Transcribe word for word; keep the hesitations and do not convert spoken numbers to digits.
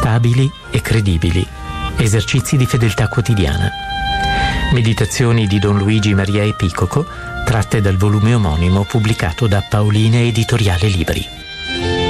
stabili e credibili, esercizi di fedeltà quotidiana. Meditazioni di Don Luigi Maria Epicoco, tratte dal volume omonimo pubblicato da Paolina Editoriale Libri.